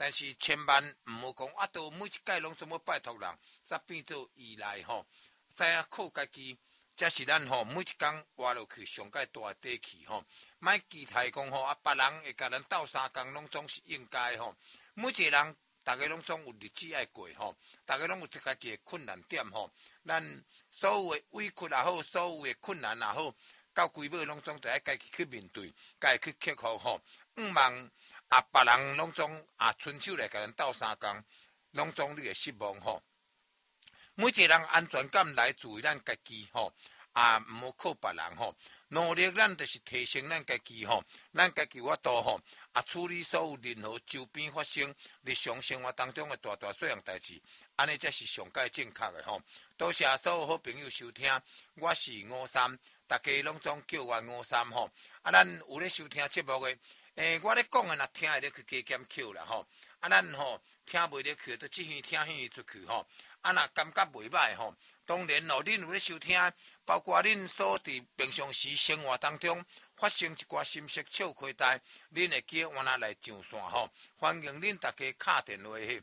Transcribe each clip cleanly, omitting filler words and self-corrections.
但是千万毋好讲啊，都每一届拢怎么拜托人，则变做依赖吼。知影靠家己，才是咱吼每一工活落去上界大的底气吼。莫期待讲吼啊，别人会甲咱斗相共，拢总是应该吼。每一个人，大家拢总有日子爱过吼，大家拢有家己的困难点吼。咱所有的委屈也好，所有的困难也好，到规尾拢总得爱家己去面对，家己去克服吼。毋望啊，别人拢总啊伸手来甲咱斗相共，拢总你会失望吼。每一个人安全感来自于咱家己吼，啊，毋好靠别人吼。努力咱就是提升咱家己吼，咱家己有法度吼，啊，处理所有任何周边发生日常生活当中的大大小小代志，安尼才是上界正确的吼。多谢所有好朋友收听，我是53，大家拢总叫我53吼。啊，咱有咧收听节目的，我咧讲的若听会咧去加减扣啦吼。啊，咱吼听袂咧去，都即耳听迄耳出去吼。啊，若感觉袂歹吼，当然咯，恁有咧收听，包括恁所伫平常时生活当中发生一寡心事笑亏待，恁会记往哪来上线吼？欢迎恁大家敲电话去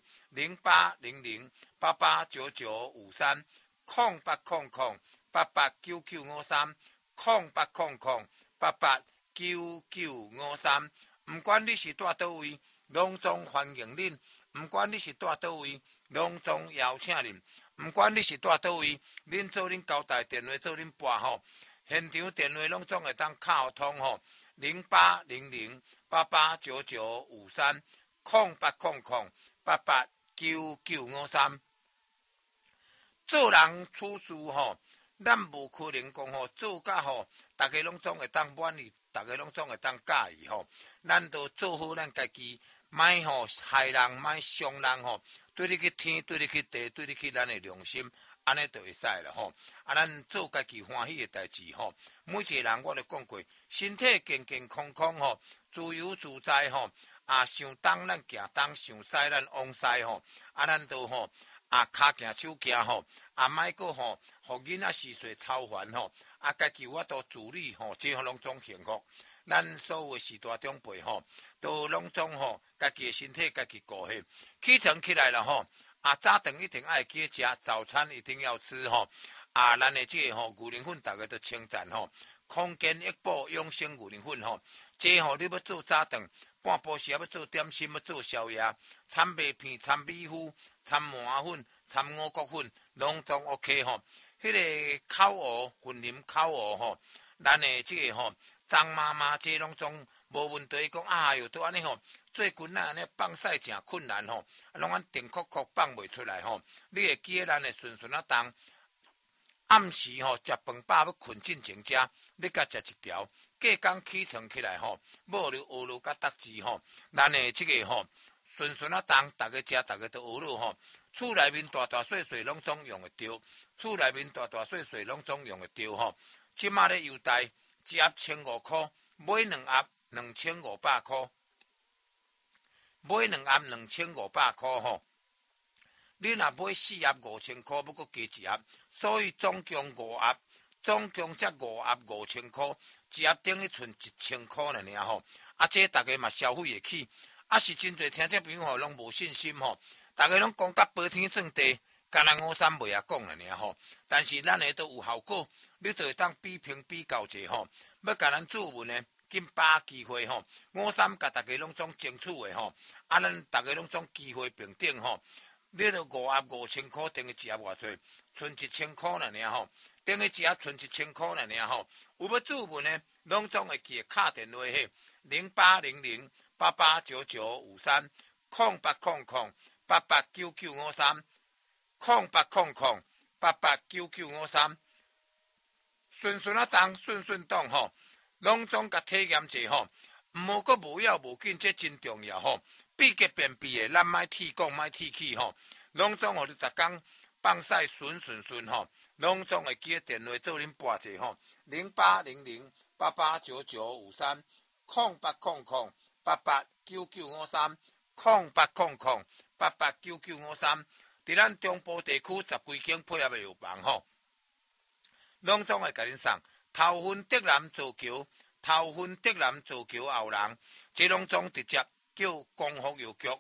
08008899530800889953，毋管你是住倒位，拢总欢迎恁；毋管你是住倒位。拢总邀请恁，毋管你是住倒位，恁做恁交代电话做恁拨吼，现场电话拢总会当敲通吼，08008899530800889953。做人处事吼，咱无可能讲吼做甲吼，大家拢总会当满意，大家拢总会当介意吼。咱都做好咱家己，莫吼害人，莫伤人吼。对你去天，对你去地，对你去咱的良心，安尼就会使了吼。啊，咱做家己欢喜的代志吼。每一个人我都讲过，身体健健康康吼，自由自在吼。啊，想东咱行东，想西咱往西吼。啊，咱都吼啊，骹行手行吼。啊，莫个吼，互囡仔时岁操烦吼。啊，家己有法度自理吼，这拢总幸福。咱所有的时大长辈吼，都拢总吼，家己的身体家己顾好。起床起来了吼，啊，早顿一定爱记食，早餐一定要吃吼。啊，咱的这个吼牛奶粉，大家都称赞吼，康健益宝养生牛奶粉吼，这吼你要做早顿，半晡时要做点心，要做宵夜，掺麦片、掺米糊、掺麻粉、掺五谷粉，拢总 OK 吼。迄个烤鹅、混啉烤鹅吼，咱的这个吼。张妈妈这拢总无问题，讲哎哟，都安尼吼，最近啊安尼放屎真困难吼，拢安定酷酷放袂出来吼。你会记得咱的顺顺啊当暗时吼食饭饱要困进前食，你甲食一条，隔工起床起来吼，无就学落甲搭字吼。咱的这个吼顺顺啊当，大家食，大家都学落吼。厝内面大大小小拢总用会着，厝内面大大小小拢总用会着吼。即马咧优待。一盒1500块，买2盒2500块，买2盒2500块吼。你若买4盒5000块，要搁加一盒，所以总共5盒，总共才5盒5000块，一盒等于剩1000块了尔吼。啊，这大家嘛消费会起，啊是真侪听众朋友吼拢无信心吼，大家拢讲甲飞天转地，干那53袂晓讲了尔吼。但是咱个都有效果。你就会当比拼比较者吼，要甲咱做文呢，紧把握机会吼。53甲大家拢总争取的吼，啊，咱大家拢总机会平等吼。你著5盒5000块，等于一盒偌济，剩1000块了尔吼，等于一盒剩1000块了尔吼。有要做文呢，拢总会记敲电话去08008899530800889953。顺顺啊当，顺顺当吼，拢总甲体验者吼，毋好阁无要无紧，这真重要吼。比格便比的，咱莫铁讲，莫铁气吼，拢总互你逐工放屎顺吼，拢总会记电话做恁拨者吼，08008899530800889953，伫咱中部地区10几间配合的药房吼。拢总会甲恁送头份德南造桥，头份德南造桥后人，这拢总直接叫光复药局